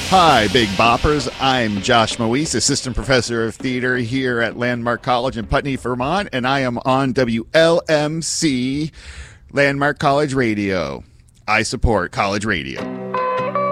Hi, Big Boppers. I'm Josh Moise, Assistant Professor of Theater here at Landmark College in Putney, Vermont, and I am on WLMC, Landmark College Radio. I support college radio.